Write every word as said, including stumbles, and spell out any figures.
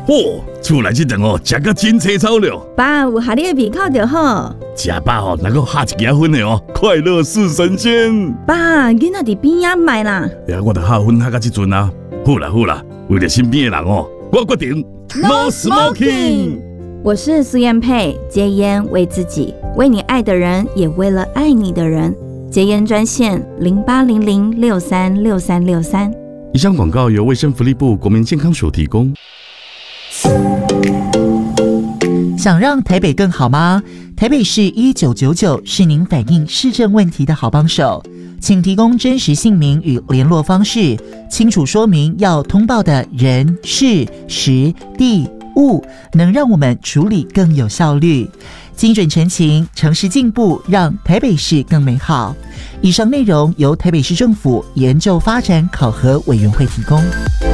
哦，厝内这顿哦，食甲真青草了。 爸，有下你的胃口就好。 食饱哦，能够下一家分的哦，快乐似神仙。 爸，囡仔伫边仔买啦。 呀，我著下分下到这阵啊。好啦好啦，为了身边的人哦，我决定 No smoking。我是苏燕佩，戒烟为自己，为你爱的人，也为了爱你的人。戒烟专线零八零零六三六三六三。 以上广告由卫生福利部国民健康署提供。 想让台北更好吗？台北市一九九九是您反映市政问题的好帮手，请提供真实姓名与联络方式，清楚说明要通报的人、事、时、地、物，能让我们处理更有效率。精准陈情，诚实进步，让台北市更美好。以上内容由台北市政府研究发展考核委员会提供。